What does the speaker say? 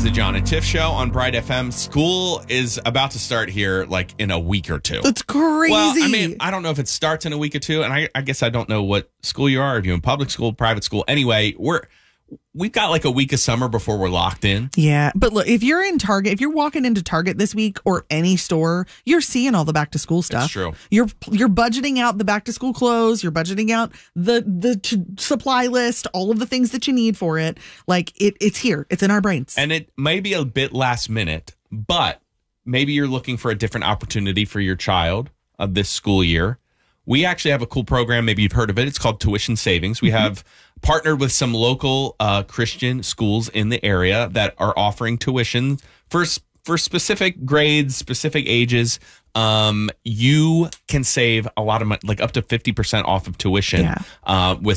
the John and Tiff Show on Bright FM. School is about to start here like in a week or two. That's crazy. Well, I mean, I don't know if it starts in a week or two, and I guess I don't know what school you are, if you're in public school, private school. Anyway, we've got like a week of summer before we're locked in. Yeah, but look, if you're in Target, if you're walking into Target this week or any store, you're seeing all the back to school stuff. That's true. You're budgeting out the back to school clothes. You're budgeting out the supply list, all of the things that you need for it. Like it's here. It's in our brains. And it may be a bit last minute, but maybe you're looking for a different opportunity for your child of this school year. We actually have a cool program. Maybe you've heard of it. It's called Tuition Savings. We have partnered with some local Christian schools in the area that are offering tuition for specific grades, specific ages. You can save a lot of money, like up to 50% off of tuition with